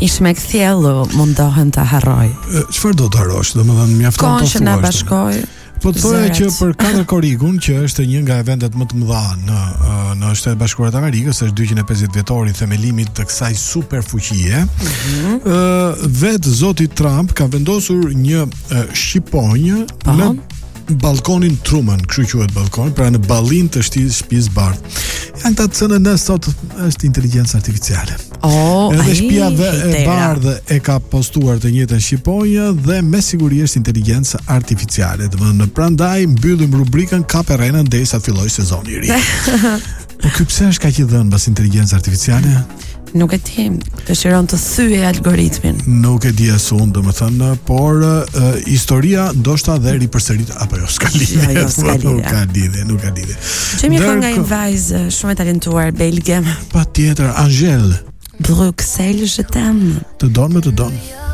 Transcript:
Ish me kthjellë mundohen ta harroj. Çfarë do të harrosh? Domethënë mjafton të Kohën që na bashkoi. Po të thoya Zërat. që për Katër Korikun, që është një nga eventet më të mëdha në Shtetet Bashkuara të Amerikës, është 250 vjetori i themelimit të kësaj superfuqie. Vetë zoti Trump ka vendosur një shqiponjë në balkonin Truman, kështu quhet balkoni, pra në ballin të shtëpisë Bardh. Janë ta CNN sot është inteligjencë artificiale. Edhe shtëpia e Bardh e ka postuar të njëjtën shqiponjë dhe me siguri është inteligjencë artificiale. Domethënë prandaj mbyllim rubrikën Kap e Renën derisa të fillojë sezoni i ri. Po ky pse është kaq i dhënë pas inteligjencë artificiale? Nuk e di, dëshiron të thyej algoritmin. Nuk e di as unë, domethënë, por historia ndoshta dhe ripërsërit apo jo, s'ka lidhje. Jo, s'ka lidhje. Nuk ka lidhje. Çemi nga një vajzë shumë e talentuar belge. Patjetër, Angel. Bruxelles, je t'aime. Të don.